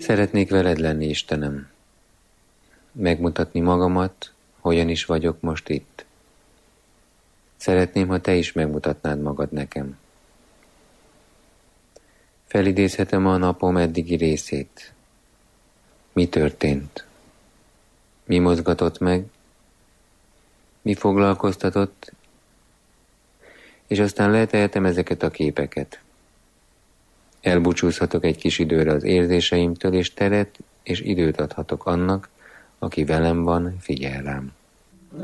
Szeretnék veled lenni, Istenem, megmutatni magamat, hogyan is vagyok most itt. Szeretném, ha te is megmutatnád magad nekem. Felidézhetem a napom eddigi részét. Mi történt? Mi mozgatott meg? Mi foglalkoztatott? És aztán letehetem ezeket a képeket. Elbúcsúzhatok egy kis időre az érzéseimtől, és teret és időt adhatok annak, aki velem van, figyel rám.